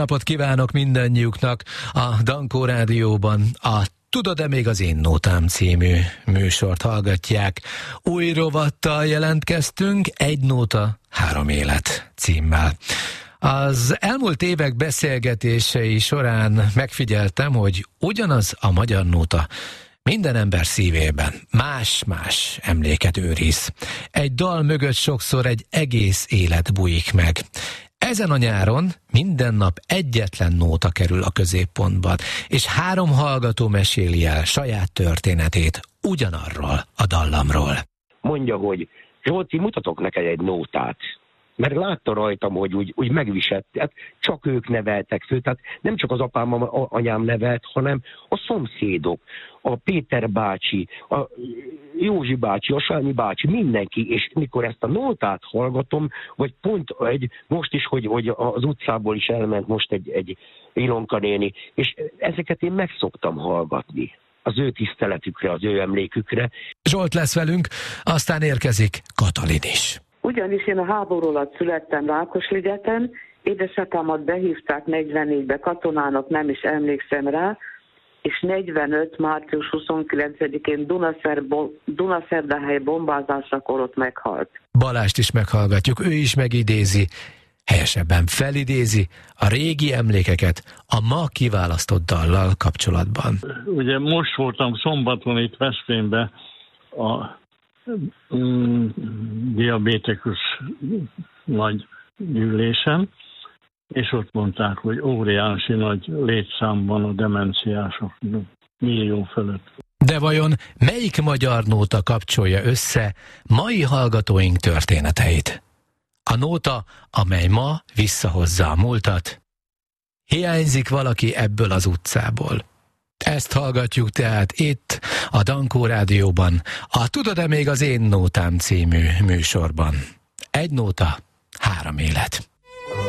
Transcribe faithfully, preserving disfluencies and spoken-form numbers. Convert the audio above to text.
napot kívánok mindannyiuknak a Dankó Rádióban. A Tudod-e még az én nótám című műsort hallgatják. Új rovattal jelentkeztünk, Egy nóta, három élet címmel. Az elmúlt évek beszélgetései során megfigyeltem, hogy ugyanaz a magyar nóta minden ember szívében más-más emléket őriz. Egy dal mögött sokszor egy egész élet bújik meg. Ezen a nyáron minden nap egyetlen nóta kerül a középpontban, és három hallgató meséli el saját történetét ugyanarról a dallamról. Mondja, hogy Zsolci, mutatok neked egy nótát. Mert látta rajtam, hogy úgy, úgy megviselt, hát csak ők neveltek fő, tehát nem csak az apám, a, anyám nevelt, hanem a szomszédok, a Péter bácsi, a Józsi bácsi, a Sányi bácsi, mindenki, és mikor ezt a nótát hallgatom, vagy pont egy, most is, hogy, hogy az utcából is elment most egy, egy Ilonka néni, és ezeket én meg szoktam hallgatni. Az ő tiszteletükre, az ő emlékükre. Zsolt lesz velünk, aztán érkezik Katalin is. Ugyanis én a háború alatt születtem Rákosligeten, édesapámat behívták negyvennégybe katonának, nem is emlékszem rá, és negyvenöt. március huszonkilencedikén Dunaszer, Dunaszerdahely bombázásakor ott meghalt. Balást is meghallgatjuk, ő is megidézi, helyesebben felidézi a régi emlékeket a ma kiválasztott dallal kapcsolatban. Ugye most voltam szombaton itt Veszprémben a mm, diabétikus nagy gyűlésen, és ott mondták, hogy óriási nagy létszámban a demenciások, millió fölött. De vajon melyik magyar nóta kapcsolja össze mai hallgatóink történeteit? A nóta, amely ma visszahozza a múltat. Hiányzik valaki ebből az utcából. Ezt hallgatjuk tehát itt, a Dankó Rádióban, a Tudod-e még az én nótám című műsorban. Egy nóta, három élet.